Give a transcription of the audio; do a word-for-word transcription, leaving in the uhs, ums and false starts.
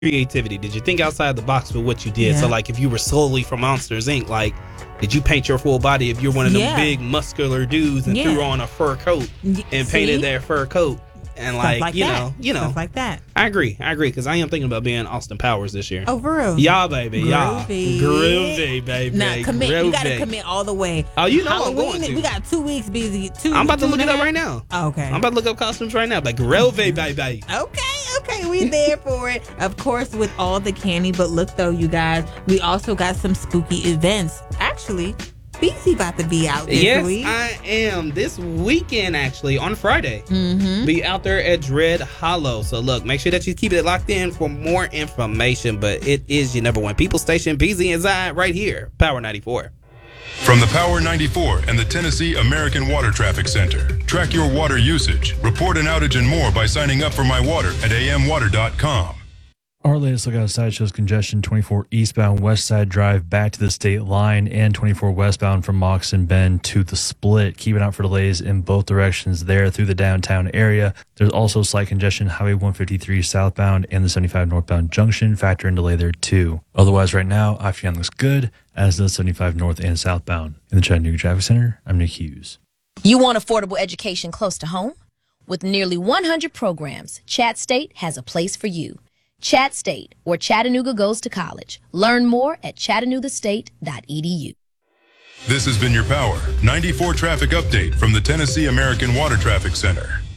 creativity? Did you think outside the box with what you did? Yeah. So, like, if you were solely from Monsters Incorporated, like, did you paint your full body if you're one of them Yeah. big muscular dudes and Yeah. threw on a fur coat Y- and see? painted their fur coat? And Stuff like, like you that. know, you know, Stuff like that. I agree. I agree because I am thinking about being Austin Powers this year. Oh, for real? Yeah, baby. Yeah. Groovy. Groovy, baby. Now, commit. You got to Groovy. commit all the way. Oh, you know I'm Halloween, going to. we got two weeks busy. Two, I'm about to two look and it a up half? right now. Oh, okay. I'm about to look up costumes right now. Like, Groovy, baby. Okay, okay, we there for it. Of course, with all the candy, but look though, you guys, we also got some spooky events. Actually, B C about to be out this Yes, week. I am. This weekend, actually, on Friday. Mm-hmm. Be out there at Dread Hollow. So look, make sure that you keep it locked in for more information. But it is your number one people station, B Z and Zai, right here, Power ninety-four. From the Power ninety-four and the Tennessee American Water Traffic Center. Track your water usage, report an outage and more by signing up for My Water at a m water dot com. Our latest look outside shows congestion twenty-four eastbound West Side Drive back to the state line and twenty-four westbound from Moxon Bend to the Split. Keep an eye out for delays in both directions there through the downtown area. There's also slight congestion Highway one fifty-three southbound and the seventy-five northbound junction. Factor in delay there too. Otherwise, right now, I F looks good, as does seventy-five north and southbound. In the Chattanooga Traffic Center, I'm Nick Hughes. You want affordable education close to home? With nearly one hundred programs, Chat State has a place for you. Chat State, where Chattanooga goes to college. Learn more at chattanooga state dot e d u. This has been your Power ninety-four traffic update from the Tennessee American Water Traffic Center.